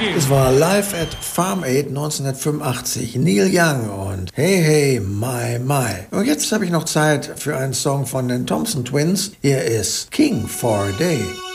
Es war Live at Farm Aid 1985. Neil Young und Hey Hey My My. Und jetzt habe ich noch Zeit für einen Song von den Thompson Twins. Hier ist King for a Day.